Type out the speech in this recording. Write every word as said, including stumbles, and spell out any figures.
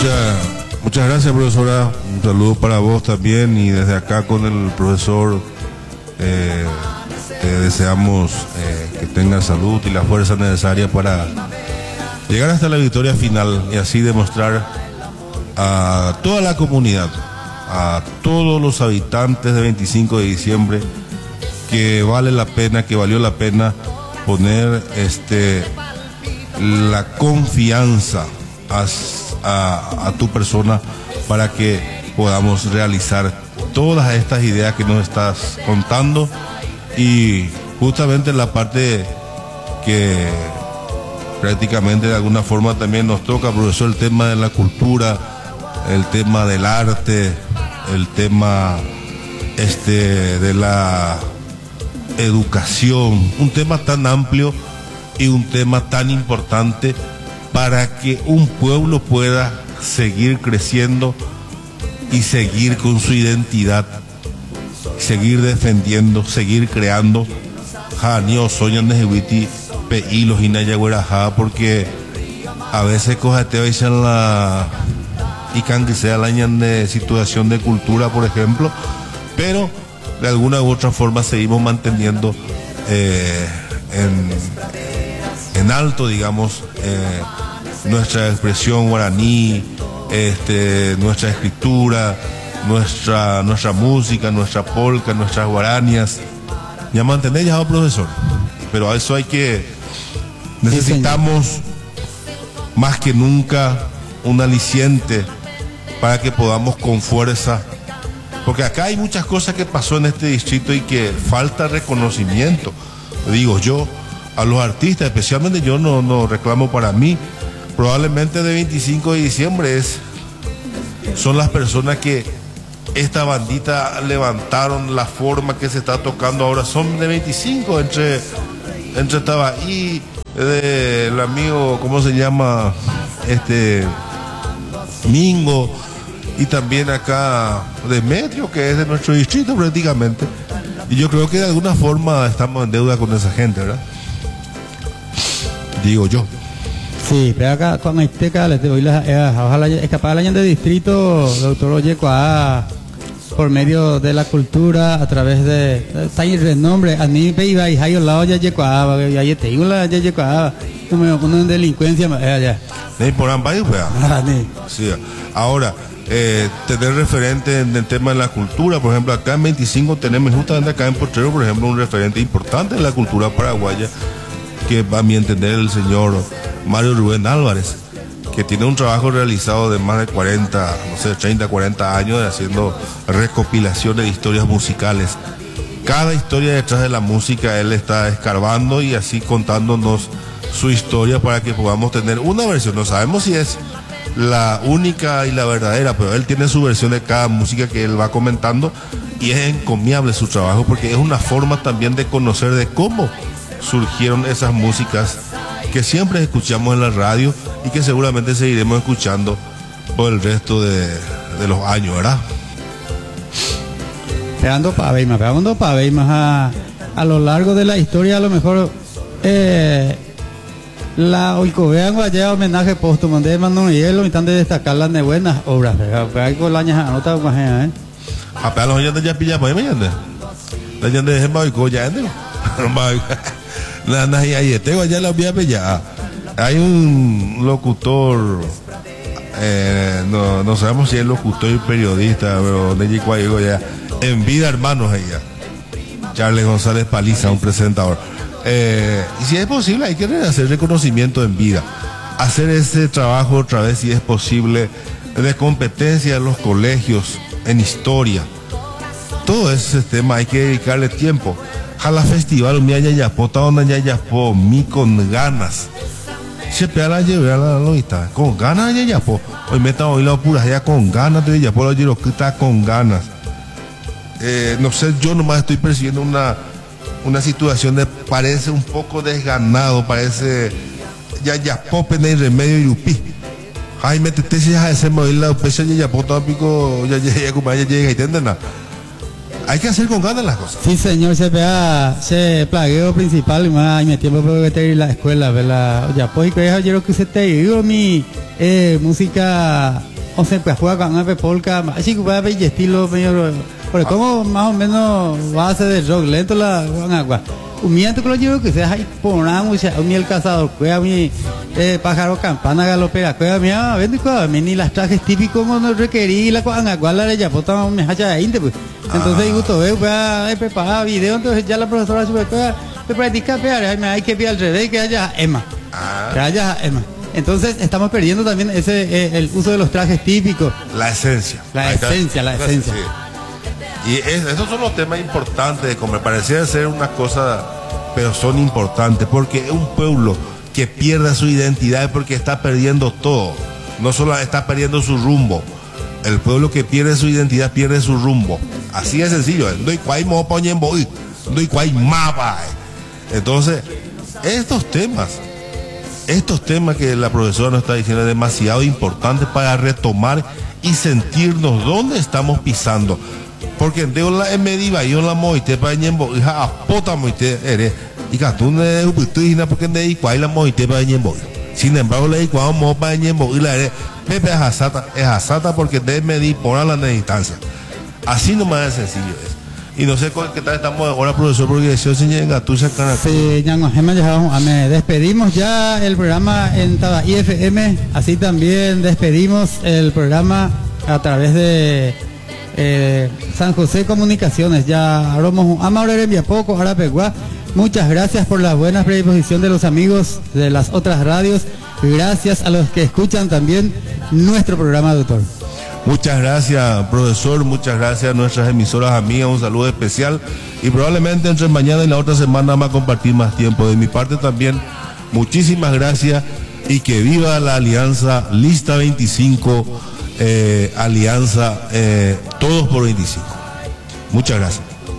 Muchas, muchas gracias, profesora. Un saludo para vos también, y desde acá con el profesor eh, te deseamos eh, que tengas salud y la fuerza necesaria para llegar hasta la victoria final y así demostrar a toda la comunidad, a todos los habitantes de veinticinco de diciembre, que vale la pena, que valió la pena poner este la confianza a, a, a tu persona para que podamos realizar todas estas ideas que nos estás contando. Y justamente la parte que prácticamente de alguna forma también nos toca, profesor, el tema de la cultura, el tema del arte, el tema este de la educación, un tema tan amplio y un tema tan importante para que un pueblo pueda seguir creciendo y seguir con su identidad, seguir defendiendo, seguir creando. Janio soñan de Jewiti Peílos y Nayaguerajá, porque a veces cojateo dicen la y can que sea la de situación de cultura, por ejemplo, pero de alguna u otra forma seguimos manteniendo eh, en, en alto, digamos, eh, nuestra expresión guaraní, este, nuestra escritura, nuestra, nuestra música, nuestra polca, nuestras guaranias. Ya mantener ya, profesor, pero a eso hay que, necesitamos más que nunca un aliciente para que podamos con fuerza, porque acá hay muchas cosas que pasó en este distrito y que falta reconocimiento. Digo yo, a los artistas, especialmente yo no, no reclamo para mí, probablemente de veinticinco de diciembre es, son las personas que esta bandita levantaron la forma que se está tocando ahora. Son de veinticinco, entre, entre estaba y el amigo, ¿cómo se llama? Este Mingo, y también acá Demetrio, que es de nuestro distrito prácticamente. Y yo creo que de alguna forma estamos en deuda con esa gente, ¿verdad? Digo yo. Sí, pero acá con este acá les doy la ojalá escapar el año de distrito, doctor Oyecoa, por medio de la cultura, a través de está el renombre, a mí me iba y hay un lado ya Yecoa, ya te digo la ya Yecoa, como una delincuencia allá. ¿De por ambas? Sí, ahora Eh, tener referente en el tema de la cultura, por ejemplo, acá en veinticinco tenemos justamente acá en Potrero, por ejemplo, un referente importante de la cultura paraguaya, que va a mi entender el señor Mario Rubén Álvarez, que tiene un trabajo realizado de más de cuarenta, no sé, treinta, cuarenta años de haciendo recopilaciones de historias musicales. Cada historia detrás de la música él está escarbando y así contándonos su historia para que podamos tener una versión. No sabemos si es la única y la verdadera, pero él tiene su versión de cada música que él va comentando, y es encomiable su trabajo porque es una forma también de conocer de cómo surgieron esas músicas que siempre escuchamos en la radio y que seguramente seguiremos escuchando por el resto de, de los años, ¿verdad? Pegando para ver más, pegando para ver más a, a lo largo de la historia, a lo mejor eh, la Oicovean allá homenaje póstumo de Manuel Hielo y están de destacar las buenas obras. Hay con la años anota más eh. A los años ya pilla para mañana. La años de Gemma y ya ende. La nahi ahí tengo allá la voy a pillar. Hay un locutor eh, no, no sabemos si es locutor y periodista, pero de Yicuayo ya en vida, hermanos, ella Charles González Paliza, un presentador. Eh, y si es posible hay que hacer reconocimiento en vida, hacer ese trabajo otra vez si es posible, de competencia en los colegios, en historia, todo ese tema hay que dedicarle tiempo. Jala festival mi ayayapota donde ayayapo mi con ganas se pega la llevar la loita con ganas ayayapo hoy meta hoy la pura ya con ganas de ayayapo la llevo que está con ganas. Eh, no sé, yo nomás estoy percibiendo una una situación de parece un poco desganado, parece ya ya pope en el remedio y upi. Ay, métete si ya ese móvil la pesa ya ya poto pico ya ya ya como ya llega y tendena. Hay que hacer con ganas las cosas. Sí, señor, se vea se plagueo principal más mi tiempo para que ir la escuela, ¿verdad? Ya pues que yo que se te digo mi eh, música o se pues juega con una polka, así que va a ver estilo medio, porque como más o menos base de rock lento la agua. Un miento que lo llevo que sea ahí por una mucha, un el cazador, cueva mi eh, pájaro campana galopera, cueva mi ah, vende cueva, ni las trajes típicos como no requerí la cuanga, cual la de ya pota me hacha de inte pues. Entonces digo todo, eh, pues preparado video, entonces ya la profesora sube cueva, te practica pegar, hay que pedir al revés que haya Emma. Que haya Emma. Entonces estamos perdiendo también ese eh, el uso de los trajes típicos. La esencia. La Ahí esencia, está. la esencia. Sí. Y es, esos son los temas importantes, como me parecía ser una cosa, pero son importantes, porque es un pueblo que pierde su identidad porque está perdiendo todo. No solo está perdiendo su rumbo. El pueblo que pierde su identidad pierde su rumbo. Así de sencillo. Entonces, estos temas, estos temas que la profesora nos está diciendo es demasiado importante para retomar y sentirnos dónde estamos pisando. Porque en la mediva yo la moite para ñembo hija apota moite eres y catune uputuina porque de igual la moite para ñembo. Sin embargo la igual mo para ñembo y la eres pepe es asata es asata porque de medir por la distancia. Así nomás es sencillo es. Y no sé qué tal estamos ahora, profesor, porque si se llega tú sacan. Sí, ya nos hemos llegado, me despedimos ya el programa en Tada I F M, así también despedimos el programa a través de Eh, San José Comunicaciones. Ya hablamos Amaurer en Viapoco, ahora Peguá. Muchas gracias por la buena predisposición de los amigos de las otras radios. Gracias a los que escuchan también nuestro programa, doctor. Muchas gracias, profesor. Muchas gracias a nuestras emisoras amigas. Un saludo especial. Y probablemente entre mañana y la otra semana vamos a compartir más tiempo. De mi parte también, muchísimas gracias. Y que viva la alianza Lista veinticinco. Eh, alianza eh, Todos por veinticinco. Muchas gracias.